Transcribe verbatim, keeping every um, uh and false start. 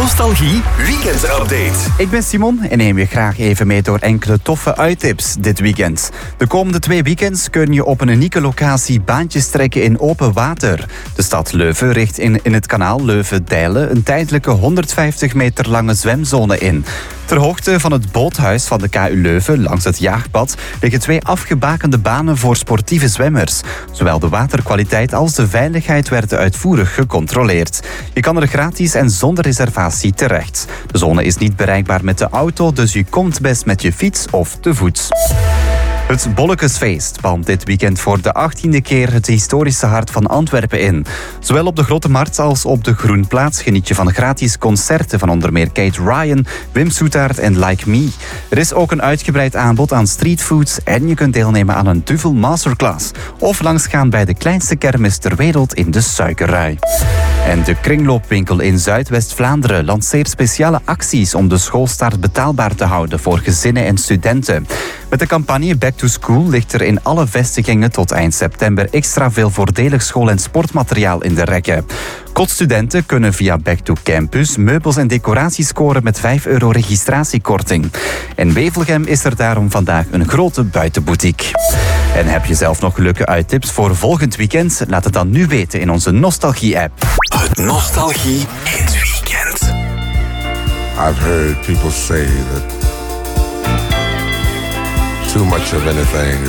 Nostalgie Weekend Update. Ik ben Simon en neem je graag even mee door enkele toffe uittips dit weekend. De komende twee weekends kun je op een unieke locatie baantjes trekken in open water. De stad Leuven richt in, in het kanaal Leuven-Dijlen een tijdelijke honderdvijftig meter lange zwemzone in. Ter hoogte van het boothuis van de K U Leuven, langs het jaagpad, liggen twee afgebakende banen voor sportieve zwemmers. Zowel de waterkwaliteit als de veiligheid werden uitvoerig gecontroleerd. Je kan er gratis en zonder reservatie terecht. De zone is niet bereikbaar met de auto, dus je komt best met je fiets of te voet. Het Bollekesfeest palmt dit weekend voor de achttiende keer het historische hart van Antwerpen in. Zowel op de Grote Markt als op de Groenplaats geniet je van gratis concerten van onder meer Kate Ryan, Wim Soetaert en Like Me. Er is ook een uitgebreid aanbod aan streetfoods en je kunt deelnemen aan een duvel masterclass. Of langsgaan bij de kleinste kermis ter wereld in de Suikerrui. En de kringloopwinkel in Zuidwest-Vlaanderen lanceert speciale acties om de schoolstart betaalbaar te houden voor gezinnen en studenten. Met de campagne Back to School ligt er in alle vestigingen tot eind september extra veel voordelig school- en sportmateriaal in de rekken. Kotstudenten kunnen via Back to Campus meubels en decoraties scoren met vijf euro registratiekorting. In Wevelgem is er daarom vandaag een grote buitenboutique. En heb je zelf nog leuke uittips voor volgend weekend? Laat het dan nu weten in onze Nostalgie-app. Het Nostalgie in het weekend. I've heard people say that too much of anything